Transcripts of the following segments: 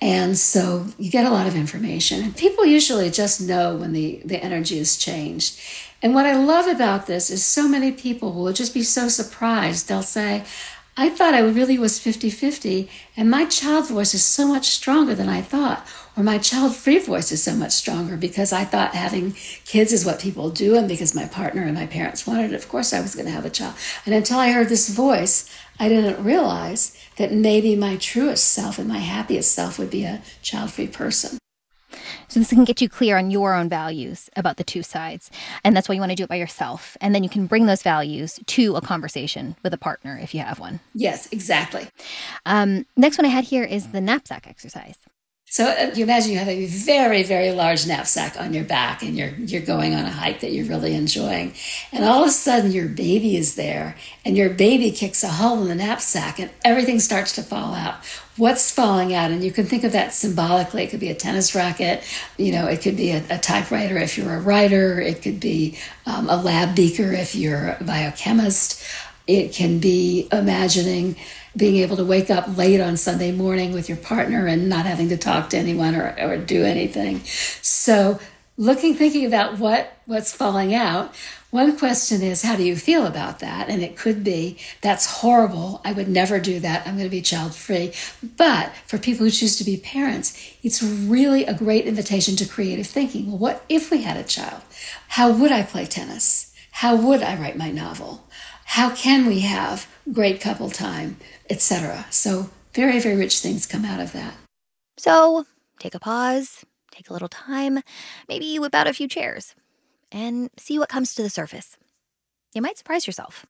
And so you get a lot of information. And people usually just know when the energy has changed. And what I love about this is so many people will just be so surprised. They'll say, I thought I really was 50-50, and my child voice is so much stronger than I thought. Or my child-free voice is so much stronger because I thought having kids is what people do, and because my partner and my parents wanted it, of course I was going to have a child. And until I heard this voice, I didn't realize that maybe my truest self and my happiest self would be a child-free person. So this can get you clear on your own values about the two sides. And that's why you want to do it by yourself. And then you can bring those values to a conversation with a partner if you have one. Yes, exactly. Next one I had here is the knapsack exercise. So you imagine you have a very, very large knapsack on your back and you're going on a hike that you're really enjoying. And all of a sudden your baby is there and your baby kicks a hole in the knapsack and everything starts to fall out. What's falling out? And you can think of that symbolically. It could be a tennis racket. It could be a typewriter if you're a writer. It could be a lab beaker if you're a biochemist. It can be imagining being able to wake up late on Sunday morning with your partner and not having to talk to anyone or do anything. So thinking about what's falling out, one question is, how do you feel about that? And it could be, that's horrible. I would never do that. I'm going to be child-free. But for people who choose to be parents, it's really a great invitation to creative thinking. Well, what if we had a child? How would I play tennis? How would I write my novel? How can we have great couple time, etc.? So very, very rich things come out of that. So take a pause, take a little time, maybe whip out a few chairs, and see what comes to the surface. You might surprise yourself.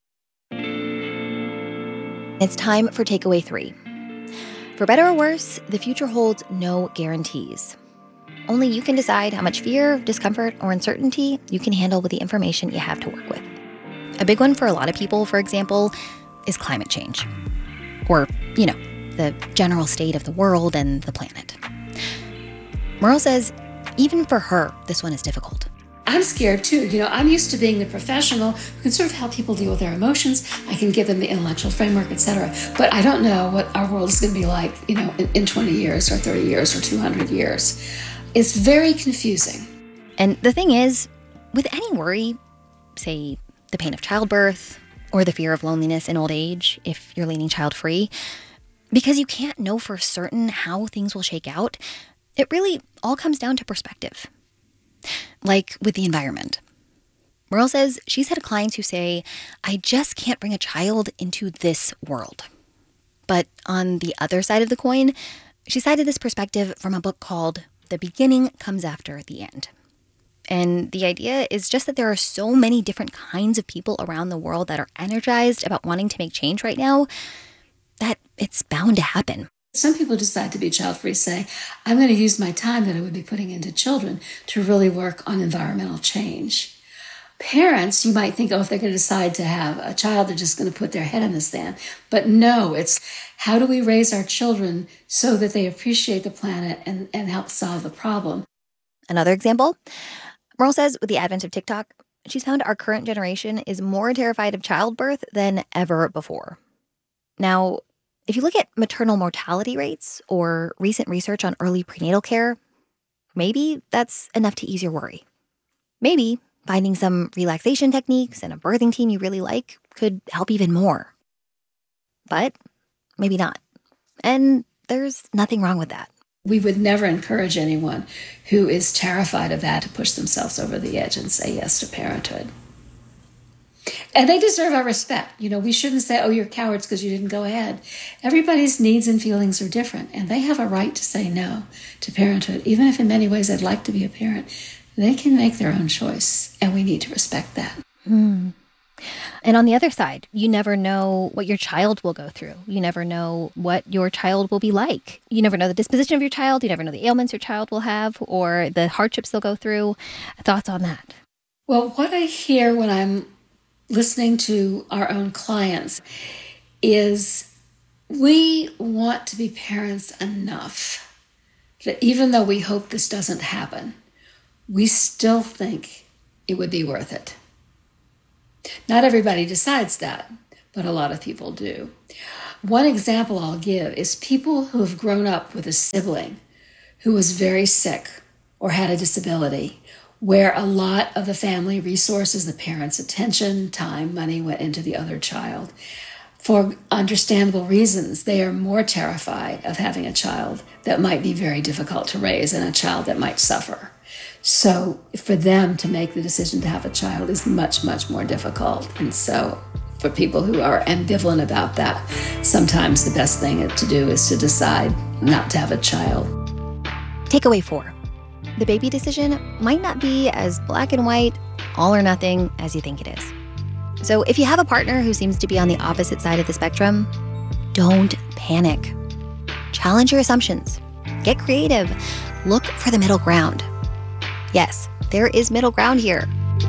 It's time for takeaway 3. For better or worse, the future holds no guarantees. Only you can decide how much fear, discomfort, or uncertainty you can handle with the information you have to work with. A big one for a lot of people, for example, is climate change. Or, the general state of the world and the planet. Merle says, even for her, this one is difficult. I'm scared too. I'm used to being the professional who can sort of help people deal with their emotions. I can give them the intellectual framework, etc. But I don't know what our world is going to be like, in 20 years or 30 years or 200 years. It's very confusing. And the thing is, with any worry, say the pain of childbirth or the fear of loneliness in old age, if you're leaning child-free, because you can't know for certain how things will shake out, it really all comes down to perspective. Like with the environment. Merle says she's had clients who say, I just can't bring a child into this world. But on the other side of the coin, she cited this perspective from a book called The Beginning Comes After the End. And the idea is just that there are so many different kinds of people around the world that are energized about wanting to make change right now that it's bound to happen. Some people decide to be child-free, say, I'm going to use my time that I would be putting into children to really work on environmental change. Parents, you might think, if they're going to decide to have a child, they're just going to put their head in the sand. But no, it's how do we raise our children so that they appreciate the planet and help solve the problem? Another example, Merle says with the advent of TikTok, she's found our current generation is more terrified of childbirth than ever before. Now, if you look at maternal mortality rates or recent research on early prenatal care, maybe that's enough to ease your worry. Maybe finding some relaxation techniques and a birthing team you really like could help even more. But maybe not. And there's nothing wrong with that. We would never encourage anyone who is terrified of that to push themselves over the edge and say yes to parenthood. And they deserve our respect. We shouldn't say, you're cowards because you didn't go ahead. Everybody's needs and feelings are different, and they have a right to say no to parenthood. Even if in many ways they'd like to be a parent, they can make their own choice, and we need to respect that. And on the other side, you never know what your child will go through. You never know what your child will be like. You never know the disposition of your child. You never know the ailments your child will have or the hardships they'll go through. Thoughts on that? Well, what I hear when I'm listening to our own clients is we want to be parents enough that even though we hope this doesn't happen, we still think it would be worth it. Not everybody decides that, but a lot of people do. One example I'll give is people who have grown up with a sibling who was very sick or had a disability, where a lot of the family resources, the parents' attention, time, money went into the other child. For understandable reasons, they are more terrified of having a child that might be very difficult to raise and a child that might suffer. So for them to make the decision to have a child is much, much more difficult. And so for people who are ambivalent about that, sometimes the best thing to do is to decide not to have a child. Takeaway 4. The baby decision might not be as black and white, all or nothing as you think it is. So if you have a partner who seems to be on the opposite side of the spectrum, don't panic. Challenge your assumptions. Get creative. Look for the middle ground. Yes, there is middle ground here.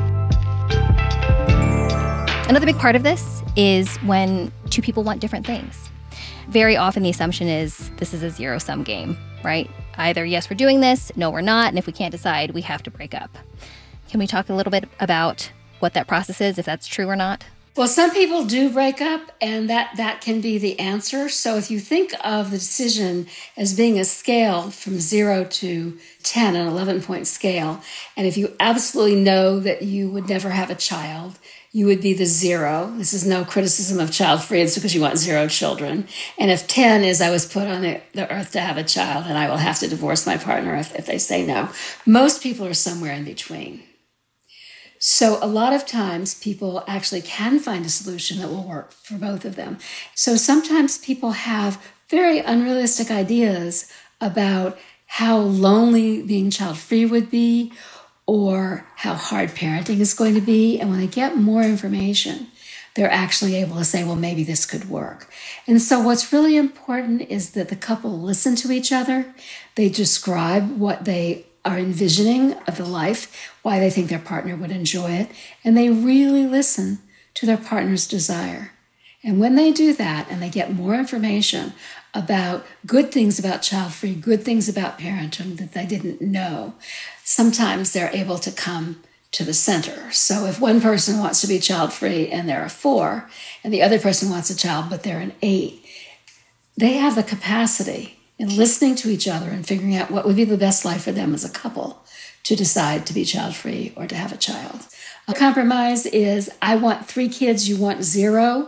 Another big part of this is when two people want different things. Very often the assumption is this is a zero-sum game, right? Either yes, we're doing this, no, we're not, and if we can't decide, we have to break up. Can we talk a little bit about what that process is, if that's true or not? Well, some people do break up, and that can be the answer. So if you think of the decision as being a scale from 0 to 10, an 11-point scale, and if you absolutely know that you would never have a child, you would be the 0. This is no criticism of child-free. It's because you want 0 children. And if 10 is I was put on the earth to have a child and I will have to divorce my partner if they say no. Most people are somewhere in between. So a lot of times people actually can find a solution that will work for both of them. So sometimes people have very unrealistic ideas about how lonely being child-free would be, or how hard parenting is going to be. And when they get more information, they're actually able to say, well, maybe this could work. And so what's really important is that the couple listen to each other. They describe what they are envisioning of the life, why they think their partner would enjoy it, and they really listen to their partner's desire. And when they do that and they get more information about good things about child-free, good things about parenting that they didn't know, sometimes they're able to come to the center. So if one person wants to be child-free and they're a 4, and the other person wants a child but they're an 8, they have the capacity in listening to each other and figuring out what would be the best life for them as a couple to decide to be child-free or to have a child. A compromise is, I want 3 kids, you want 0.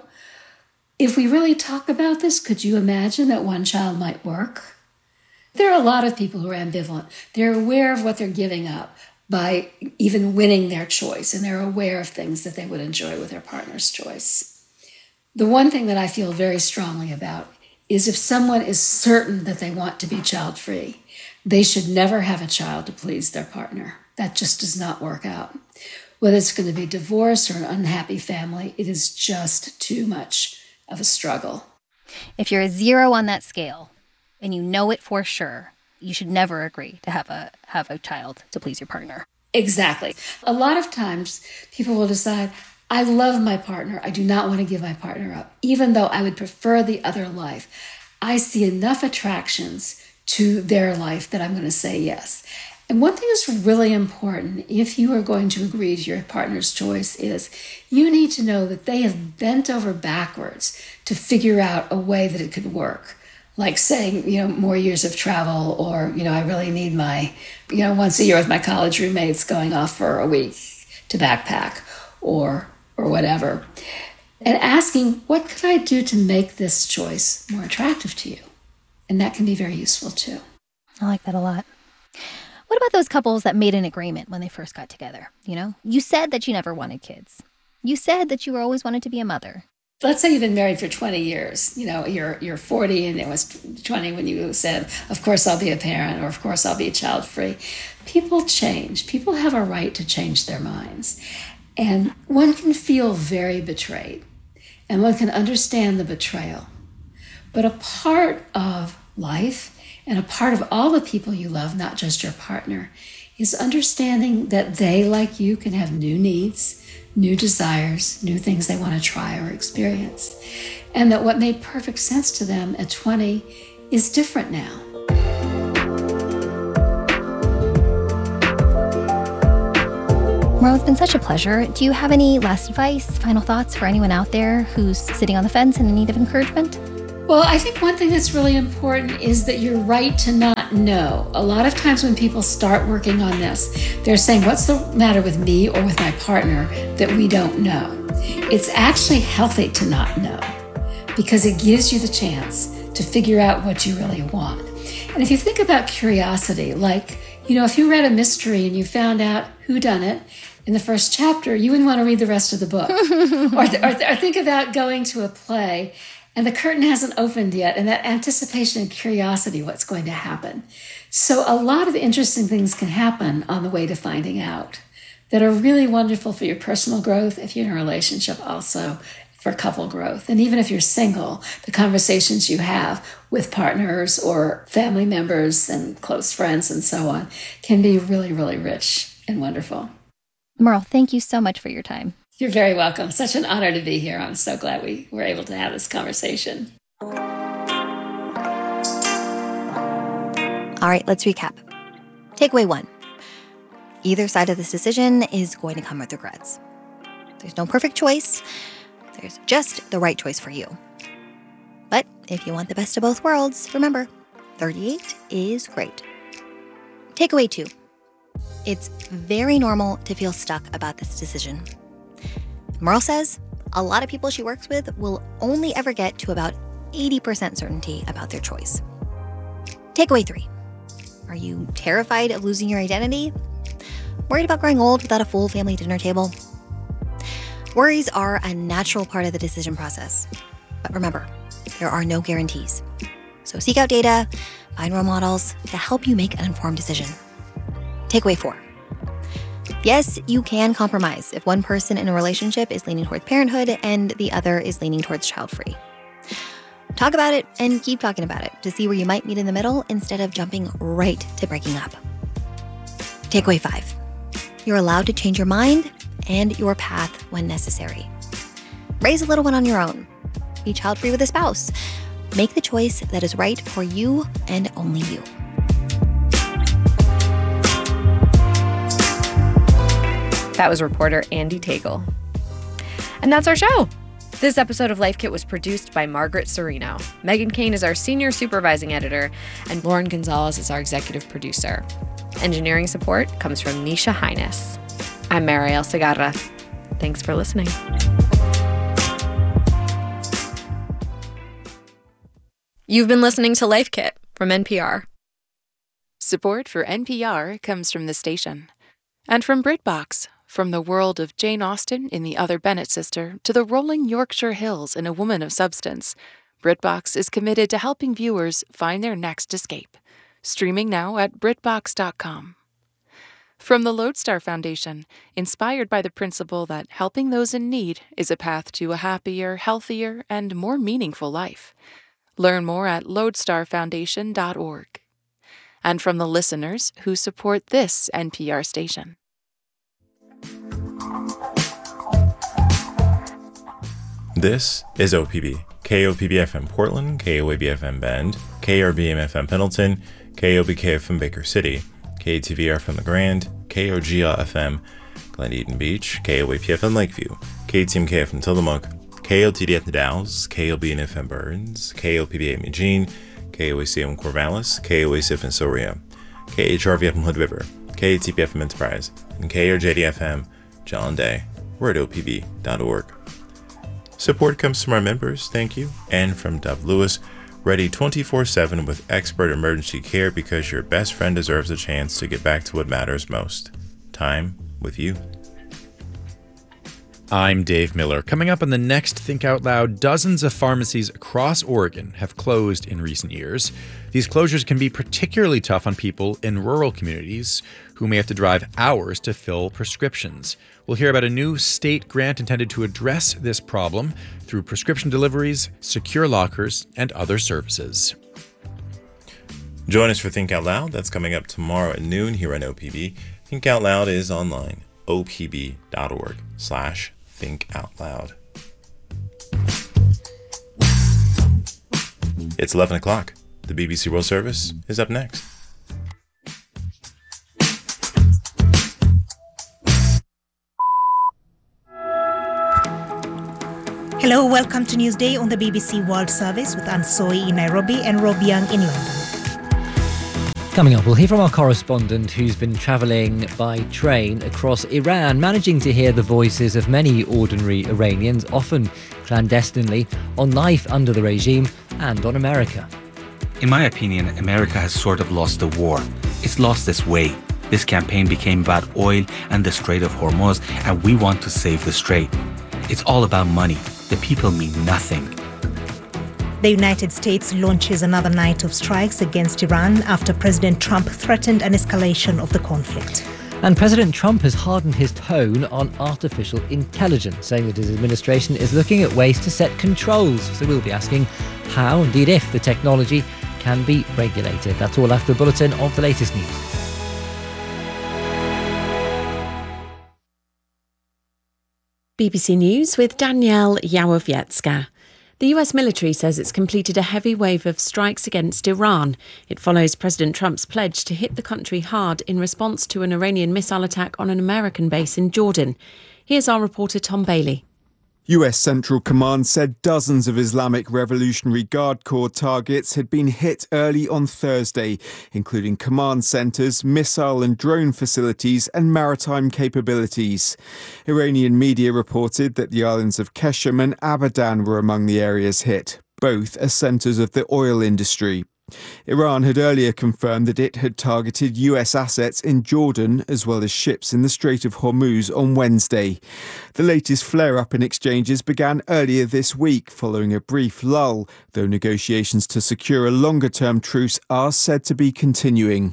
If we really talk about this, could you imagine that 1 child might work? There are a lot of people who are ambivalent. They're aware of what they're giving up by even winning their choice, and they're aware of things that they would enjoy with their partner's choice. The one thing that I feel very strongly about is if someone is certain that they want to be child-free, they should never have a child to please their partner. That just does not work out. Whether it's going to be divorce or an unhappy family, it is just too much of a struggle. If you're a 0 on that scale, and you know it for sure, you should never agree to have a child to please your partner. Exactly. A lot of times people will decide, I love my partner. I do not want to give my partner up, even though I would prefer the other life. I see enough attractions to their life that I'm going to say yes. And one thing that's really important, if you are going to agree to your partner's choice, is you need to know that they have bent over backwards to figure out a way that it could work. Like saying, more years of travel, or, I really need my, once a year with my college roommates going off for a week to backpack or whatever. And asking, what could I do to make this choice more attractive to you? And that can be very useful too. I like that a lot. What about those couples that made an agreement when they first got together? You said that you never wanted kids. You said that you always wanted to be a mother. Let's say you've been married for 20 years. You're 40 and it was 20 when you said, of course I'll be a parent, or of course I'll be child-free. People change. People have a right to change their minds. And one can feel very betrayed. And one can understand the betrayal. But a part of life and a part of all the people you love, not just your partner, is understanding that they, like you, can have new needs, new desires, new things they want to try or experience. And that what made perfect sense to them at 20 is different now. Well, it's been such a pleasure. Do you have any last advice, final thoughts for anyone out there who's sitting on the fence and in need of encouragement? Well, I think one thing that's really important is that you're right to not know. A lot of times when people start working on this, they're saying, what's the matter with me or with my partner that we don't know? It's actually healthy to not know because it gives you the chance to figure out what you really want. And if you think about curiosity, like, if you read a mystery and you found out who done it in the first chapter, you wouldn't want to read the rest of the book. or think about going to a play and the curtain hasn't opened yet, and that anticipation and curiosity, what's going to happen. So a lot of interesting things can happen on the way to finding out that are really wonderful for your personal growth, if you're in a relationship also, for couple growth. And even if you're single, the conversations you have with partners or family members and close friends and so on can be really, really rich and wonderful. Merle, thank you so much for your time. You're very welcome. Such an honor to be here. I'm so glad we were able to have this conversation. All right, let's recap. Takeaway 1. Either side of this decision is going to come with regrets. There's no perfect choice. There's just the right choice for you. But if you want the best of both worlds, remember, 38 is great. Takeaway 2. It's very normal to feel stuck about this decision. Merle says a lot of people she works with will only ever get to about 80% certainty about their choice. Takeaway 3. Are you terrified of losing your identity? Worried about growing old without a full family dinner table? Worries are a natural part of the decision process. But remember, there are no guarantees. So seek out data, find role models to help you make an informed decision. Takeaway 4. Yes, you can compromise if one person in a relationship is leaning towards parenthood and the other is leaning towards child-free. Talk about it and keep talking about it to see where you might meet in the middle instead of jumping right to breaking up. Takeaway 5. You're allowed to change your mind and your path when necessary. Raise a little one on your own. Be child-free with a spouse. Make the choice that is right for you and only you. That was reporter Andy Tagle. And that's our show. This episode of Life Kit was produced by Margaret Serino. Megan Kane is our senior supervising editor, and Lauren Gonzalez is our executive producer. Engineering support comes from Nisha Highness. I'm Mariel Segarra. Thanks for listening. You've been listening to Life Kit from NPR. Support for NPR comes from the station and from BritBox. From the world of Jane Austen in The Other Bennet Sister to the rolling Yorkshire Hills in A Woman of Substance, BritBox is committed to helping viewers find their next escape. Streaming now at BritBox.com. From the Lodestar Foundation, inspired by the principle that helping those in need is a path to a happier, healthier, and more meaningful life. Learn more at lodestarfoundation.org. And from the listeners who support this NPR station. This is OPB, KOPB-FM Portland, KOAB-FM Bend, KRBM-FM Pendleton, KOBK-FM Baker City, KTVR-FM The Grand, KOGL-FM Glen Eden Beach, KOAP-FM Lakeview, KTMK-FM Tillamook, KOTD-FM The Dalles, KLBN-FM Burns, KOPB-FM Eugene, KOAC-FM Corvallis, KOAC-FM Soria, KHRV-FM Hood River, KTP-FM Enterprise, and KRJD-FM John Day. We're at opb.org. Support comes from our members, thank you, and from Dove Lewis, ready 24/7 with expert emergency care because your best friend deserves a chance to get back to what matters most. Time with you. I'm Dave Miller. Coming up on the next Think Out Loud, dozens of pharmacies across Oregon have closed in recent years. These closures can be particularly tough on people in rural communities who may have to drive hours to fill prescriptions. We'll hear about a new state grant intended to address this problem through prescription deliveries, secure lockers, and other services. Join us for Think Out Loud. That's coming up tomorrow at noon here on OPB. Think Out Loud is online, opb.org/thinkoutloud. It's 11 o'clock. The BBC World Service is up next. Hello, welcome to Newsday on the BBC World Service with Anne Soy in Nairobi and Rob Young in London. Coming up, we'll hear from our correspondent who's been travelling by train across Iran, managing to hear the voices of many ordinary Iranians, often clandestinely, on life under the regime and on America. In my opinion, America has sort of lost the war. It's lost its way. This campaign became about oil and the Strait of Hormuz, and we want to save the strait. It's all about money. The people mean nothing. The United States launches another night of strikes against Iran after President Trump threatened an escalation of the conflict. And President Trump has hardened his tone on artificial intelligence, saying that his administration is looking at ways to set controls. So we'll be asking how, indeed if, the technology can be regulated. That's all after a bulletin of the latest news. BBC News with Danielle Yawowiecka. The US military says it's completed a heavy wave of strikes against Iran. It follows President Trump's pledge to hit the country hard in response to an Iranian missile attack on an American base in Jordan. Here's our reporter Tom Bailey. US Central Command said dozens of Islamic Revolutionary Guard Corps targets had been hit early on Thursday, including command centres, missile and drone facilities and maritime capabilities. Iranian media reported that the islands of Qeshm and Abadan were among the areas hit. Both are centres of the oil industry. Iran had earlier confirmed that it had targeted US assets in Jordan as well as ships in the Strait of Hormuz on Wednesday. The latest flare-up in exchanges began earlier this week following a brief lull, though negotiations to secure a longer-term truce are said to be continuing.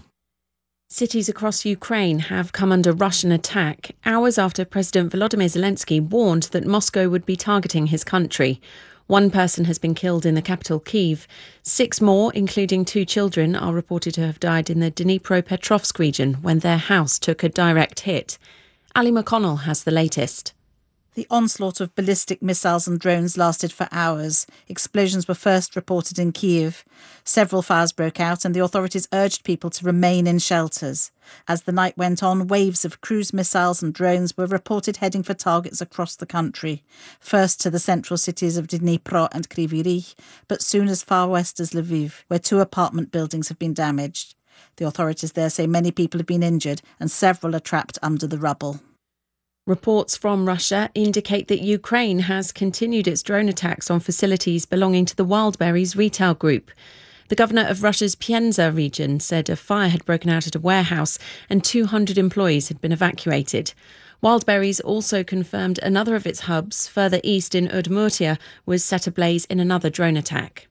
Cities across Ukraine have come under Russian attack hours after President Volodymyr Zelensky warned that Moscow would be targeting his country. One person has been killed in the capital, Kyiv. 6 more, including 2 children, are reported to have died in the Dnipropetrovsk region when their house took a direct hit. Ali McConnell has the latest. The onslaught of ballistic missiles and drones lasted for hours. Explosions were first reported in Kyiv. Several fires broke out and the authorities urged people to remain in shelters. As the night went on, waves of cruise missiles and drones were reported heading for targets across the country. First to the central cities of Dnipro and Kryvyi Rih, but soon as far west as Lviv, where 2 apartment buildings have been damaged. The authorities there say many people have been injured and several are trapped under the rubble. Reports from Russia indicate that Ukraine has continued its drone attacks on facilities belonging to the Wildberries retail group. The governor of Russia's Penza region said a fire had broken out at a warehouse and 200 employees had been evacuated. Wildberries also confirmed another of its hubs, further east in Udmurtia, was set ablaze in another drone attack.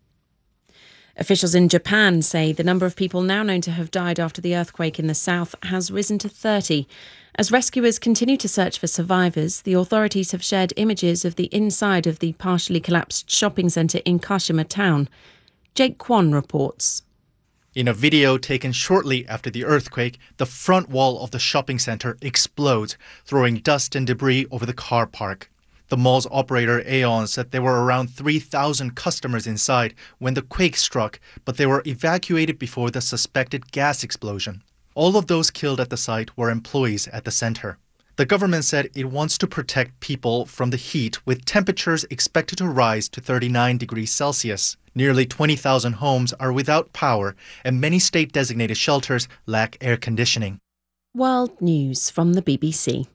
Officials in Japan say the number of people now known to have died after the earthquake in the south has risen to 30. As rescuers continue to search for survivors, the authorities have shared images of the inside of the partially collapsed shopping centre in Kashima town. Jake Kwon reports. In a video taken shortly after the earthquake, the front wall of the shopping centre explodes, throwing dust and debris over the car park. The mall's operator Aeon said there were around 3,000 customers inside when the quake struck, but they were evacuated before the suspected gas explosion. All of those killed at the site were employees at the center. The government said it wants to protect people from the heat, with temperatures expected to rise to 39 degrees Celsius. Nearly 20,000 homes are without power, and many state-designated shelters lack air conditioning. World News from the BBC.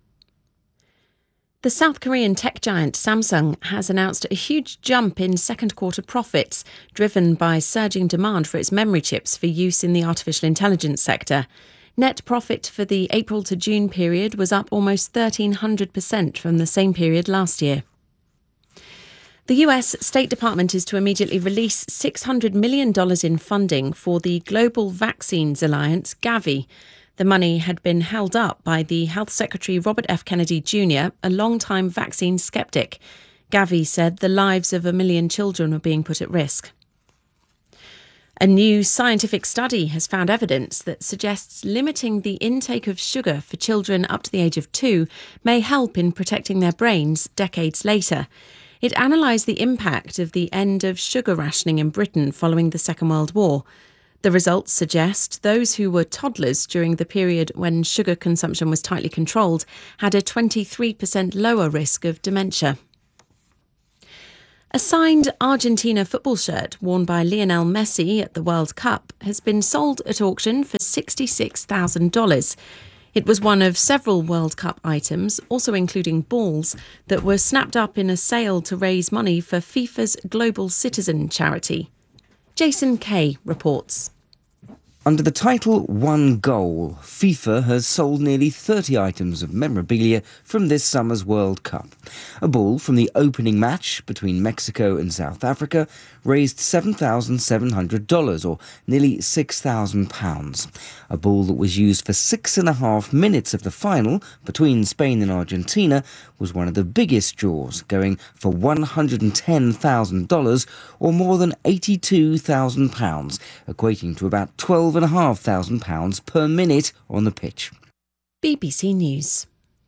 The South Korean tech giant Samsung has announced a huge jump in second quarter profits, driven by surging demand for its memory chips for use in the artificial intelligence sector. Net profit for the April to June period was up almost 1,300% from the same period last year. The US State Department is to immediately release $600 million in funding for the Global Vaccines Alliance, Gavi. The money had been held up by the Health Secretary Robert F. Kennedy Jr., a longtime vaccine skeptic. Gavi said the lives of 1 million children were being put at risk. A new scientific study has found evidence that suggests limiting the intake of sugar for children up to the age of 2 may help in protecting their brains decades later. It analysed the impact of the end of sugar rationing in Britain following the Second World War. The results suggest those who were toddlers during the period when sugar consumption was tightly controlled had a 23% lower risk of dementia. A signed Argentina football shirt worn by Lionel Messi at the World Cup has been sold at auction for $66,000. It was one of several World Cup items, also including balls, that were snapped up in a sale to raise money for FIFA's Global Citizen charity. Jason Kay reports. Under the title One Goal, FIFA has sold nearly 30 items of memorabilia from this summer's World Cup. A ball from the opening match between Mexico and South Africa raised $7,700, or nearly £6,000. A ball that was used for 6.5 minutes of the final between Spain and Argentina was one of the biggest draws, going for $110,000, or more than £82,000, equating to about £12,500 per minute on the pitch. BBC News.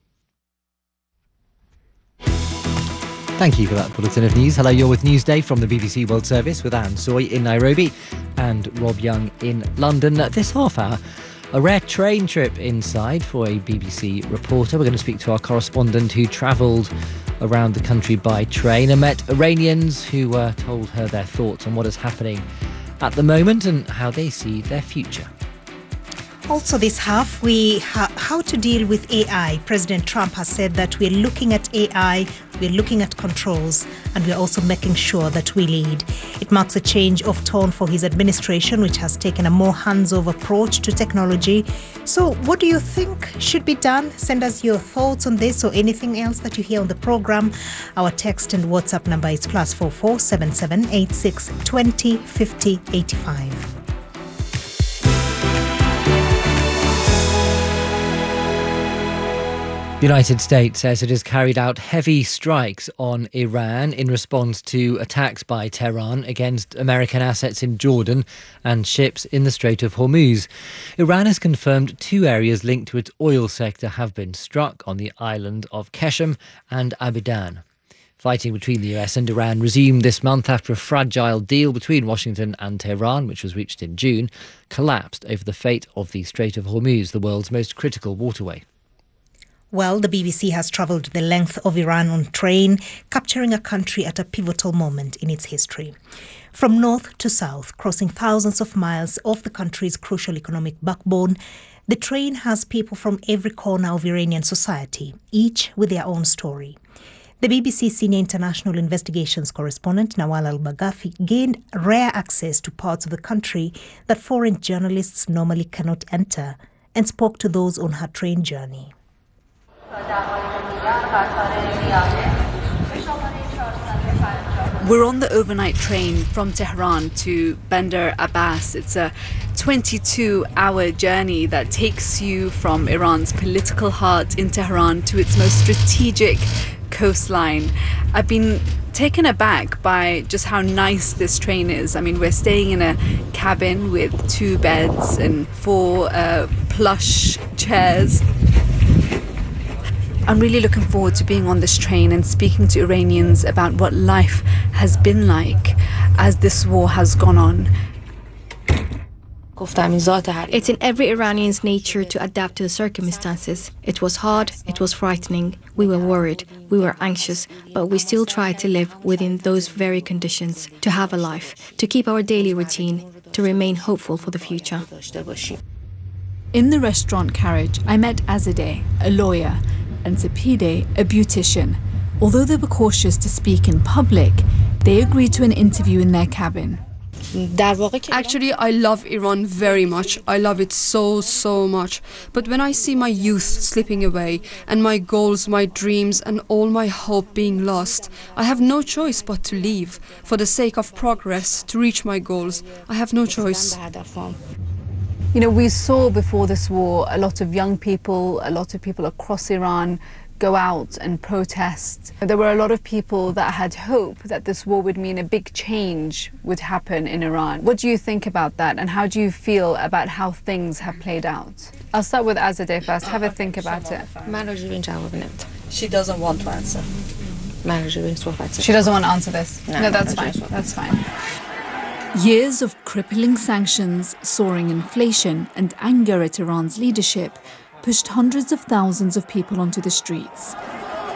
Thank you for that bulletin of news. Hello, you're with Newsday from the BBC World Service with Anne Soy in Nairobi and Rob Young in London. This half hour, a rare train trip inside for a BBC reporter. We're going to speak to our correspondent who travelled around the country by train and met Iranians who told her their thoughts on what is happening at the moment and how they see their future. Also this half, how to deal with AI. President Trump has said that we're looking at AI, we're looking at controls, and we're also making sure that we lead. It marks a change of tone for his administration, which has taken a more hands-off approach to technology. So what do you think should be done? Send us your thoughts on this or anything else that you hear on the programme. Our text and WhatsApp number is +44 77 86 20 50 85. The United States says it has carried out heavy strikes on Iran in response to attacks by Tehran against American assets in Jordan and ships in the Strait of Hormuz. Iran has confirmed 2 areas linked to its oil sector have been struck on the island of Qeshm and Abidan. Fighting between the US and Iran resumed this month after a fragile deal between Washington and Tehran, which was reached in June, collapsed over the fate of the Strait of Hormuz, the world's most critical waterway. Well, the BBC has travelled the length of Iran on train, capturing a country at a pivotal moment in its history. From north to south, crossing thousands of miles off the country's crucial economic backbone, the train has people from every corner of Iranian society, each with their own story. The BBC senior international investigations correspondent Nawal Al-Baghafi gained rare access to parts of the country that foreign journalists normally cannot enter and spoke to those on her train journey. We're on the overnight train from Tehran to Bandar Abbas. It's a 22-hour journey that takes you from Iran's political heart in Tehran to its most strategic coastline. I've been taken aback by just how nice this train is. I mean, we're staying in a cabin with 2 beds and 4 plush chairs. I'm really looking forward to being on this train and speaking to Iranians about what life has been like as this war has gone on. It's in every Iranian's nature to adapt to the circumstances. It was hard, it was frightening, we were worried, we were anxious, but we still tried to live within those very conditions, to have a life, to keep our daily routine, to remain hopeful for the future. In the restaurant carriage, I met Azadeh, a lawyer, and Sapide, a beautician. Although they were cautious to speak in public, they agreed to an interview in their cabin. Actually, I love Iran very much. I love it so much. But when I see my youth slipping away and my goals, my dreams and all my hope being lost, I have no choice but to leave. For the sake of progress, to reach my goals, I have no choice. You know, we saw before this war a lot of young people, a lot of people across Iran go out and protest. There were a lot of people that had hope that this war would mean a big change would happen in Iran. What do you think about that, and how do you feel about how things have played out? I'll start with Azadeh first. Have a think about it. She doesn't want to answer. She doesn't want to answer this? No, that's fine. That's fine. Years of crippling sanctions, soaring inflation, and anger at Iran's leadership pushed hundreds of thousands of people onto the streets.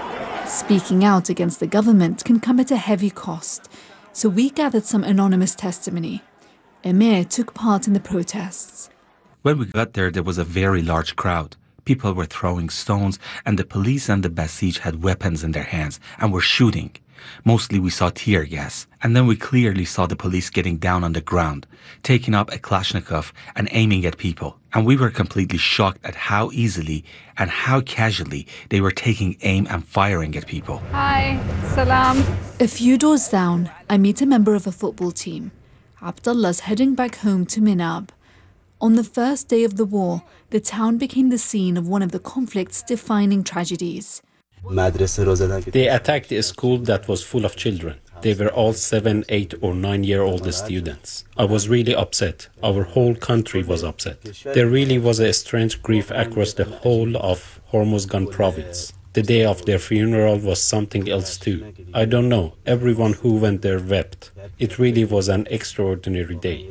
Speaking out against the government can come at a heavy cost, so we gathered some anonymous testimony. Emir took part in the protests. When we got there was a very large crowd. People were throwing stones, and the police and the Basij had weapons in their hands and were shooting. Mostly we saw tear gas, and then we clearly saw the police getting down on the ground, taking up a Kalashnikov and aiming at people. And we were completely shocked at how easily and how casually they were taking aim and firing at people. Hi, salam. A few doors down, I meet a member of a football team. Abdullah's heading back home to Minab. On the first day of the war, the town became the scene of one of the conflict's defining tragedies. They attacked a school that was full of children. They were all 7, 8 or 9-year-old students. I was really upset. Our whole country was upset. There really was a strange grief across the whole of Hormozgan province. The day of their funeral was something else too. I don't know. Everyone who went there wept. It really was an extraordinary day.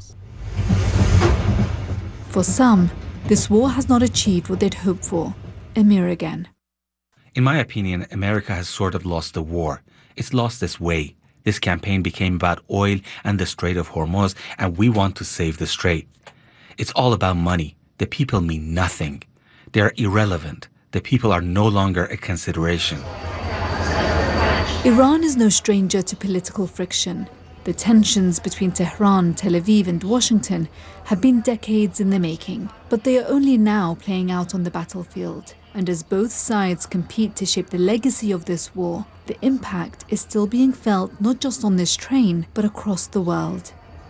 For some, this war has not achieved what they'd hoped for. Emir again. In my opinion, America has sort of lost the war. It's lost its way. This campaign became about oil and the Strait of Hormuz, and we want to save the strait. It's all about money. The people mean nothing. They are irrelevant. The people are no longer a consideration. Iran is no stranger to political friction. The tensions between Tehran, Tel Aviv and Washington have been decades in the making, but they are only now playing out on the battlefield. And as both sides compete to shape the legacy of this war, the impact is still being felt not just on this train, but across the world.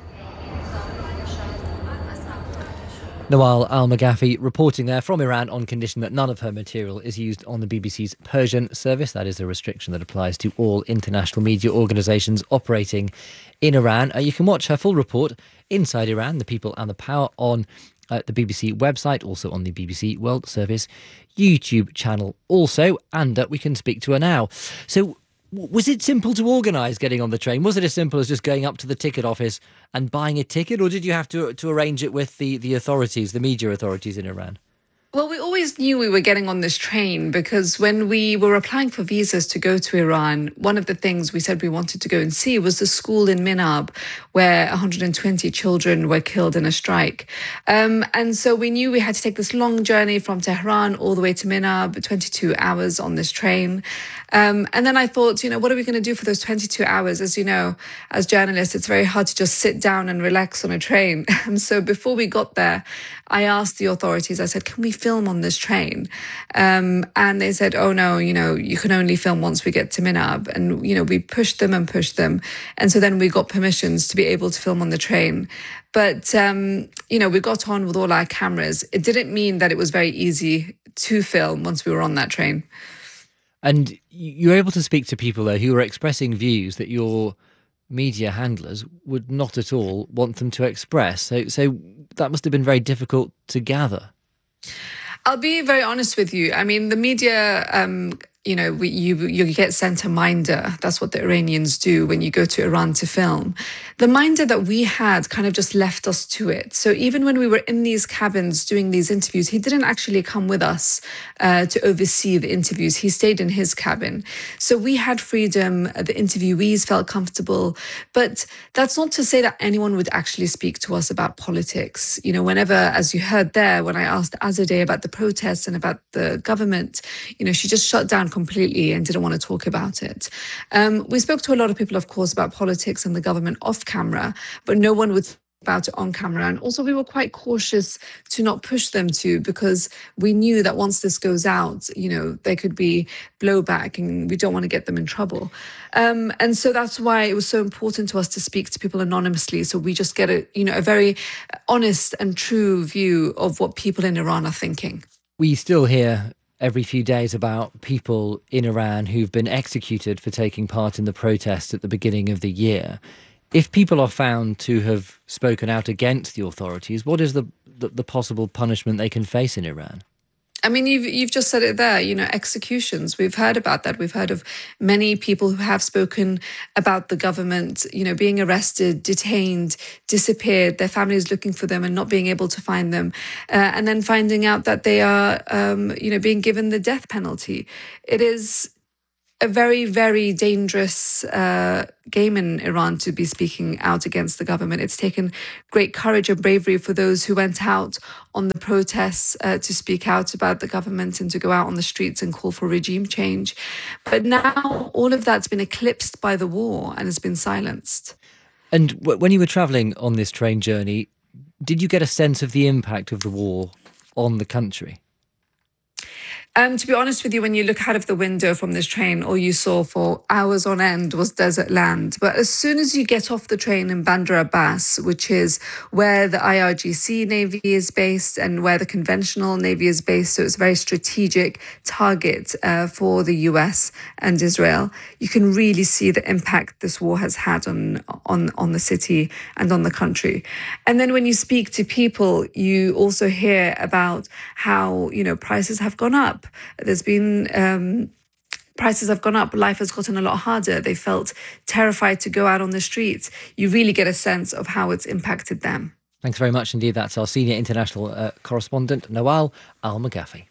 Nawal Al-Maghafi reporting there from Iran on condition that none of her material is used on the BBC's Persian service. That is a restriction that applies to all international media organisations operating in Iran. You can watch her full report, Inside Iran, the People and the Power, on the BBC website, also on the BBC World Service YouTube channel also, and we can speak to her now. So was it simple to organise getting on the train? Was it as simple as just going up to the ticket office and buying a ticket, or did you have to arrange it with the authorities, the media authorities in Iran? Well, we always knew we were getting on this train because when we were applying for visas to go to Iran, one of the things we said we wanted to go and see was the school in Minab where 120 children were killed in a strike. And so we knew we had to take this long journey from Tehran all the way to Minab, 22 hours on this train. And then I thought, what are we going to do for those 22 hours? As you know, as journalists, it's very hard to just sit down and relax on a train. And so before we got there, I asked the authorities, I said, can we film on this train? And they said, oh no, you can only film once we get to Minab. And, we pushed them. And so then we got permissions to be able to film on the train. But, we got on with all our cameras. It didn't mean that it was very easy to film once we were on that train. And you were able to speak to people there who were expressing views that your media handlers would not at all want them to express. So that must have been very difficult to gather. I'll be very honest with you. I mean, the media, you get sent a minder. That's what the Iranians do when you go to Iran to film. The minder that we had kind of just left us to it. So even when we were in these cabins doing these interviews, he didn't actually come with us to oversee the interviews. He stayed in his cabin. So we had freedom. The interviewees felt comfortable. But that's not to say that anyone would actually speak to us about politics. Whenever, as you heard there, when I asked Azadeh about the protests and about the government, she just shut down completely and didn't want to talk about it. We spoke to a lot of people, of course, about politics and the government off camera, but no one would about it on camera. And also we were quite cautious to not push them to, because we knew that once this goes out, there could be blowback and we don't want to get them in trouble. And so that's why it was so important to us to speak to people anonymously. So we just get a very honest and true view of what people in Iran are thinking. We still hear every few days about people in Iran who've been executed for taking part in the protests at the beginning of the year. If people are found to have spoken out against the authorities, what is the possible punishment they can face in Iran? I mean, you've just said it there, executions. We've heard about that. We've heard of many people who have spoken about the government, being arrested, detained, disappeared, their families looking for them and not being able to find them, and then finding out that they are, being given the death penalty. It is a very, very dangerous game in Iran to be speaking out against the government. It's taken great courage and bravery for those who went out on the protests to speak out about the government and to go out on the streets and call for regime change. But now all of that's been eclipsed by the war and has been silenced. And when you were travelling on this train journey, did you get a sense of the impact of the war on the country? To be honest with you, when you look out of the window from this train, all you saw for hours on end was desert land. But as soon as you get off the train in Bandar Abbas, which is where the IRGC Navy is based and where the conventional Navy is based, so it's a very strategic target for the US and Israel, you can really see the impact this war has had on the city and on the country. And then when you speak to people, you also hear about how, prices have gone up. There's been prices have gone up. Life has gotten a lot harder. They felt terrified to go out on the streets. You really get a sense of how it's impacted them. Thanks very much indeed. That's our senior international correspondent, Nawal Al-Maghafi.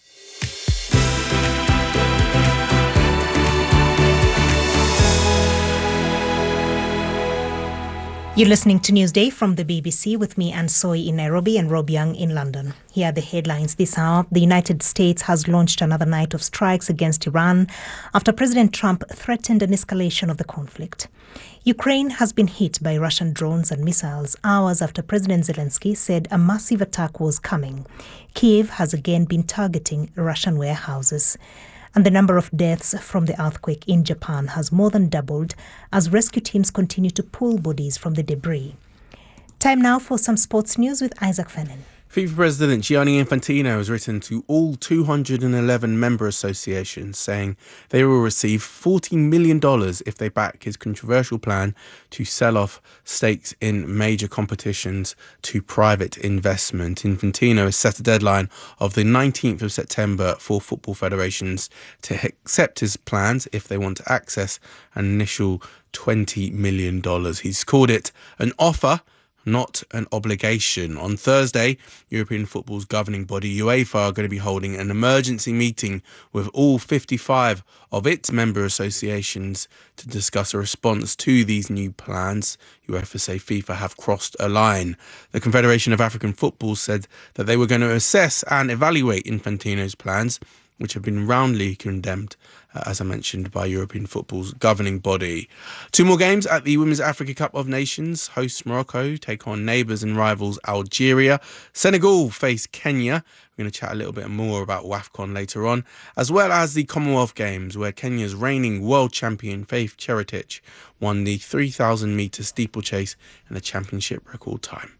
You're listening to Newsday from the BBC with me, Anne Soy in Nairobi and Rob Young in London. Here are the headlines this hour. The United States has launched another night of strikes against Iran after President Trump threatened an escalation of the conflict. Ukraine has been hit by Russian drones and missiles hours after President Zelensky said a massive attack was coming. Kyiv has again been targeting Russian warehouses. And the number of deaths from the earthquake in Japan has more than doubled as rescue teams continue to pull bodies from the debris. Time now for some sports news with Isaac Fennin. FIFA President Gianni Infantino has written to all 211 member associations saying they will receive $40 million if they back his controversial plan to sell off stakes in major competitions to private investment. Infantino has set a deadline of the 19th of September for football federations to accept his plans if they want to access an initial $20 million. He's called it an offer, not an obligation. On Thursday, European football's governing body UEFA are going to be holding an emergency meeting with all 55 of its member associations to discuss a response to these new plans. UEFA say FIFA have crossed a line. The Confederation of African Football said that they were going to assess and evaluate Infantino's plans, which have been roundly condemned, as I mentioned, by European football's governing body. Two more games at the Women's Africa Cup of Nations. Hosts Morocco take on neighbours and rivals Algeria. Senegal face Kenya. We're going to chat a little bit more about WAFCON later on, as well as the Commonwealth Games, where Kenya's reigning world champion Faith Cherotich won the 3,000-metre steeplechase in a championship record time.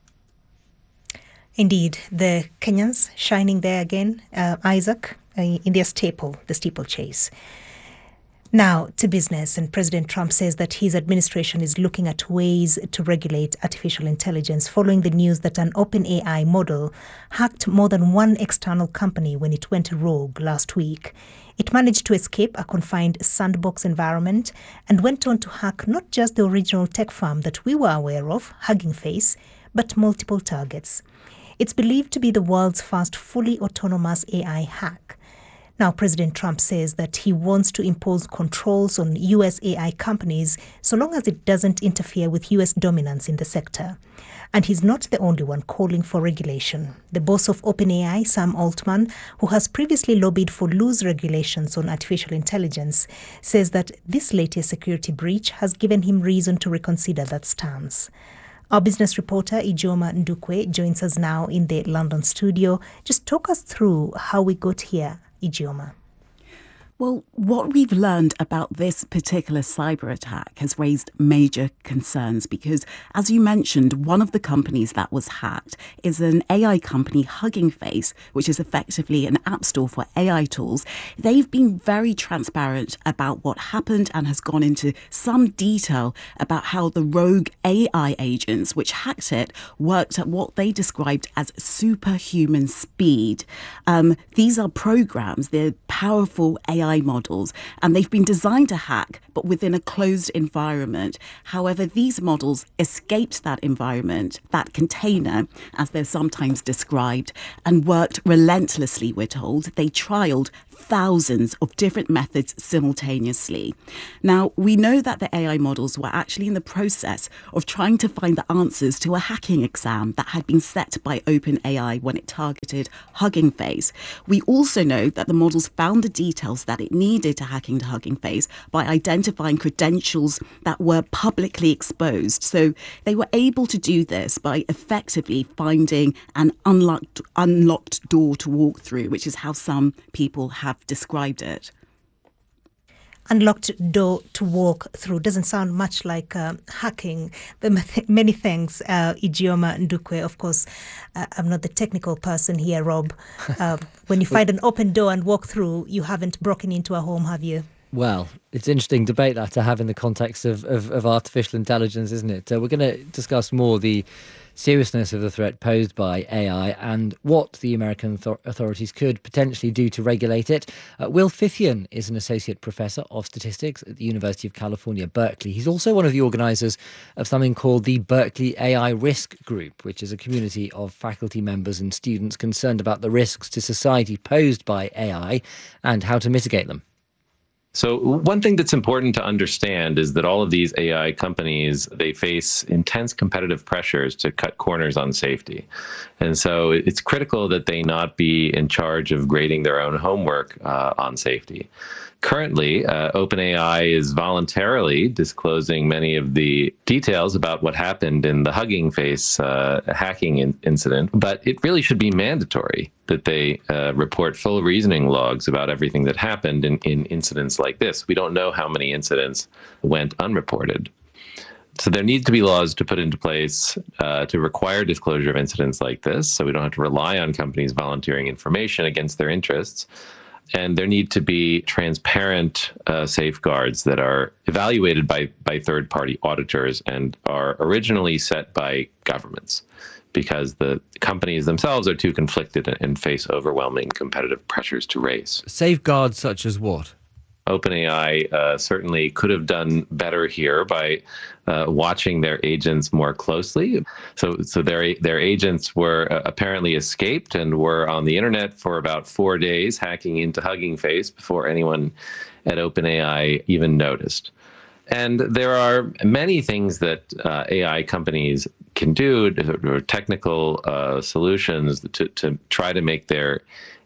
Indeed, the Kenyans shining there again, Isaac, in their staple, the steeplechase. Now to business, and President Trump says that his administration is looking at ways to regulate artificial intelligence following the news that an OpenAI model hacked more than one external company when it went rogue last week. It managed to escape a confined sandbox environment and went on to hack not just the original tech firm that we were aware of, Hugging Face, but multiple targets. It's believed to be the world's first fully autonomous AI hack. Now, President Trump says that he wants to impose controls on US AI companies so long as it doesn't interfere with US dominance in the sector. And he's not the only one calling for regulation. The boss of OpenAI, Sam Altman, who has previously lobbied for loose regulations on artificial intelligence, says that this latest security breach has given him reason to reconsider that stance. Our business reporter, Ijeoma Ndukwe, joins us now in the London studio. Just talk us through how we got here, Ijeoma. Well, what we've learned about this particular cyber attack has raised major concerns because, as you mentioned, one of the companies that was hacked is an AI company, Hugging Face, which is effectively an app store for AI tools. They've been very transparent about what happened and has gone into some detail about how the rogue AI agents, which hacked it, worked at what they described as superhuman speed. These are programs, they're powerful AI models, and they've been designed to hack, but within a closed environment. However, these models escaped that environment, that container, as they're sometimes described, and worked relentlessly, we're told. They trialed thousands of different methods simultaneously. Now, we know that the AI models were actually in the process of trying to find the answers to a hacking exam that had been set by OpenAI when it targeted Hugging Face. We also know that the models found the details that it needed to hack into Hugging Face by identifying credentials that were publicly exposed. So they were able to do this by effectively finding an unlocked door to walk through, which is how some people have described it. Unlocked door to walk through doesn't sound much like hacking. There are many things. Ijeoma Ndukwe, of course, I'm not the technical person here, Rob. When you find an open door and walk through, you haven't broken into a home, have you? Well, it's an interesting debate that to have in the context of artificial intelligence, isn't it? We're going to discuss more the seriousness of the threat posed by AI and what the American authorities could potentially do to regulate it. Will Fithian is an associate professor of statistics at the University of California, Berkeley. He's also one of the organisers of something called the Berkeley AI Risk Group, which is a community of faculty members and students concerned about the risks to society posed by AI and how to mitigate them. So one thing that's important to understand is that all of these AI companies, they face intense competitive pressures to cut corners on safety. And so it's critical that they not be in charge of grading their own homework on safety. Currently, OpenAI is voluntarily disclosing many of the details about what happened in the Hugging Face hacking incident, but it really should be mandatory that they report full reasoning logs about everything that happened in incidents like this. We don't know how many incidents went unreported. So there needs to be laws to put into place to require disclosure of incidents like this, so we don't have to rely on companies volunteering information against their interests. And there need to be transparent safeguards that are evaluated by third-party auditors and are originally set by governments, because the companies themselves are too conflicted and face overwhelming competitive pressures to raise. Safeguards such as what? OpenAI certainly could have done better here by watching their agents more closely. So their agents were apparently escaped and were on the internet for about 4 days hacking into Hugging Face before anyone at OpenAI even noticed. And there are many things that AI companies can do, or technical solutions to try to make their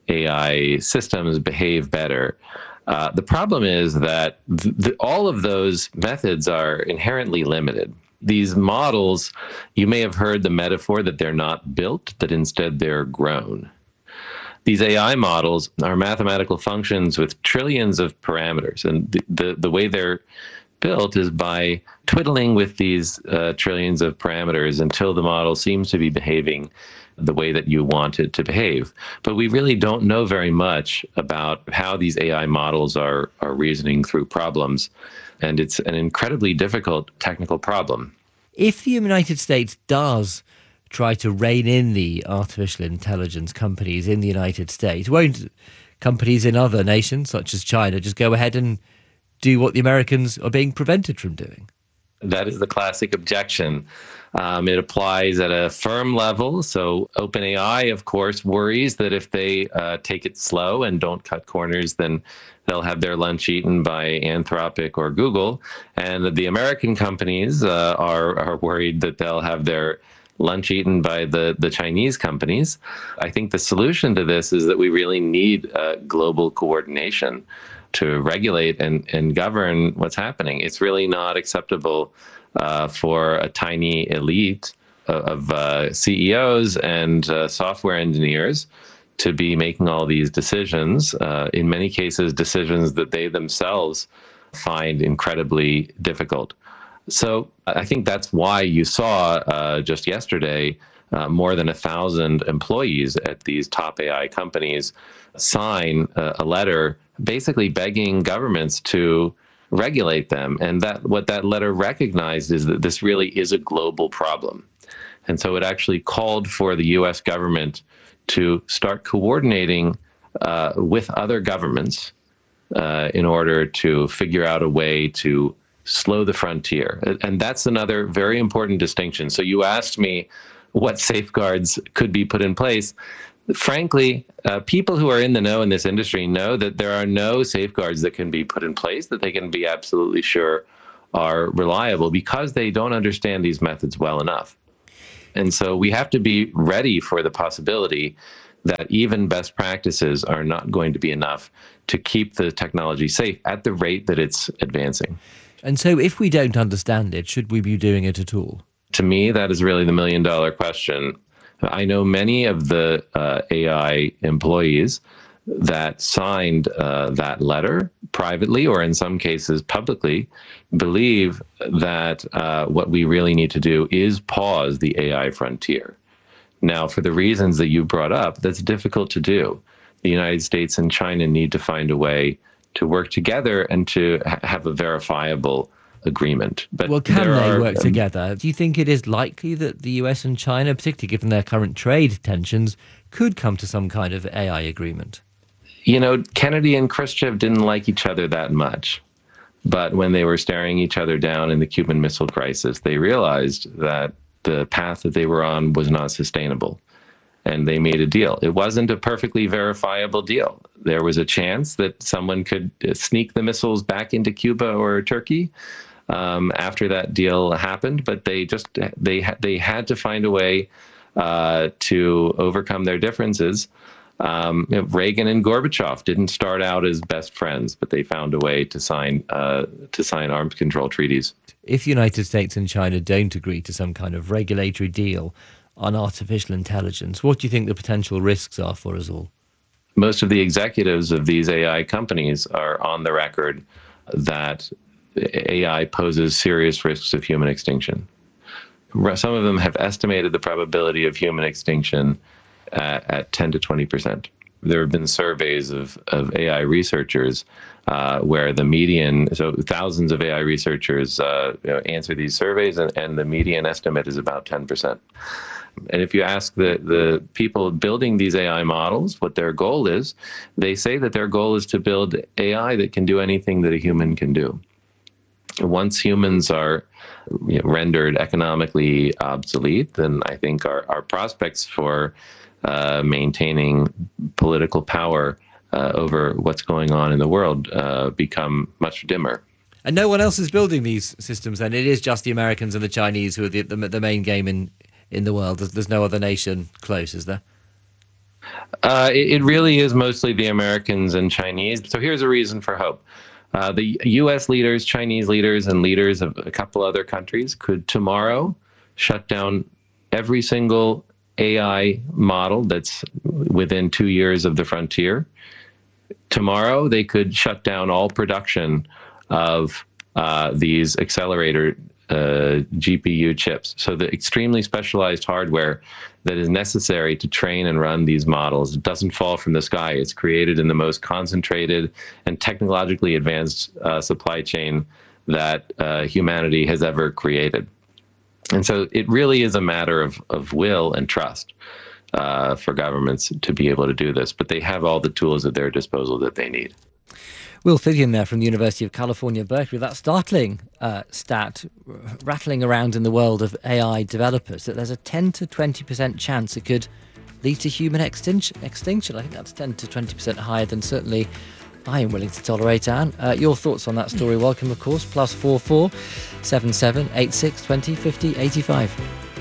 AI systems behave better. The problem is that all of those methods are inherently limited. These models, you may have heard the metaphor that they're not built, that instead they're grown. These AI models are mathematical functions with trillions of parameters, and the way they're built is by twiddling with these trillions of parameters until the model seems to be behaving the way that you want it to behave. But we really don't know very much about how these AI models are reasoning through problems, and it's an incredibly difficult technical problem. If the United States does try to rein in the artificial intelligence companies in the United States, won't companies in other nations, such as China, just go ahead and do what the Americans are being prevented from doing? That is the classic objection. It applies at a firm level. So OpenAI, of course, worries that if they take it slow and don't cut corners, then they'll have their lunch eaten by Anthropic or Google. And the American companies are worried that they'll have their lunch eaten by the Chinese companies. I think the solution to this is that we really need global coordination to regulate and govern what's happening. It's really not acceptable for a tiny elite of CEOs and software engineers to be making all these decisions, in many cases decisions that they themselves find incredibly difficult. So I think that's why you saw just yesterday more than 1,000 employees at these top AI companies sign a letter basically begging governments to regulate them. And what that letter recognized is that this really is a global problem. And so it actually called for the US government to start coordinating with other governments in order to figure out a way to slow the frontier. And that's another very important distinction. So you asked me what safeguards could be put in place. Frankly, people who are in the know in this industry know that there are no safeguards that can be put in place that they can be absolutely sure are reliable because they don't understand these methods well enough. And so we have to be ready for the possibility that even best practices are not going to be enough to keep the technology safe at the rate that it's advancing. And so if we don't understand it, should we be doing it at all? To me, that is really the million-dollar question. I know many of the AI employees that signed that letter privately, or in some cases publicly, believe that what we really need to do is pause the AI frontier. Now, for the reasons that you brought up, that's difficult to do. The United States and China need to find a way to work together and to have a verifiable agreement. But well, can they work together? Do you think it is likely that the US and China, particularly given their current trade tensions, could come to some kind of AI agreement? You know, Kennedy and Khrushchev didn't like each other that much. But when they were staring each other down in the Cuban Missile Crisis, they realized that the path that they were on was not sustainable. And they made a deal. It wasn't a perfectly verifiable deal. There was a chance that someone could sneak the missiles back into Cuba or Turkey after that deal happened, but they had to find a way to overcome their differences. Reagan and Gorbachev didn't start out as best friends, but they found a way to sign arms control treaties. If the United States and China don't agree to some kind of regulatory deal on artificial intelligence, what do you think the potential risks are for us all? Most of the executives of these AI companies are on the record that AI poses serious risks of human extinction. Some of them have estimated the probability of human extinction at 10 to 20%. There have been surveys of AI researchers where the median, so thousands of AI researchers answer these surveys, and the median estimate is about 10%. And if you ask the people building these AI models what their goal is, they say that their goal is to build AI that can do anything that a human can do. Once humans are rendered economically obsolete, then I think our prospects for maintaining political power over what's going on in the world become much dimmer. And no one else is building these systems then? It is just the Americans and the Chinese who are the main game in the world. There's no other nation close, is there? It really is mostly the Americans and Chinese. So here's a reason for hope. The U.S. leaders, Chinese leaders, and leaders of a couple other countries could tomorrow shut down every single AI model that's within 2 years of the frontier. Tomorrow, they could shut down all production of these accelerator GPU chips. So the extremely specialized hardware that is necessary to train and run these models doesn't fall from the sky. It's created in the most concentrated and technologically advanced supply chain that humanity has ever created. And so it really is a matter of will and trust for governments to be able to do this. But they have all the tools at their disposal that they need. Will Fithian there from the University of California, Berkeley. That startling stat rattling around in the world of AI developers, that there's a 10 to 20% chance it could lead to human extinction. I think that's 10 to 20% higher than certainly I am willing to tolerate, Anne. Your thoughts on that story, welcome, of course. +44 77 86 20 50 85.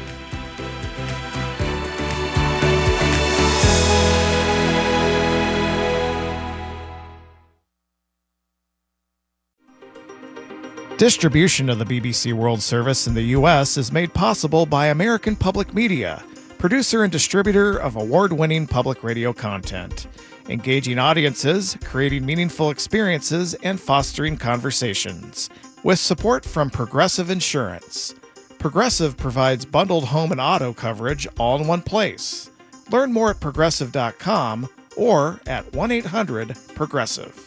Distribution of the BBC World Service in the U.S. is made possible by American Public Media, producer and distributor of award-winning public radio content, engaging audiences, creating meaningful experiences, and fostering conversations. With support from Progressive Insurance. Progressive provides bundled home and auto coverage all in one place. Learn more at progressive.com or at 1-800-PROGRESSIVE.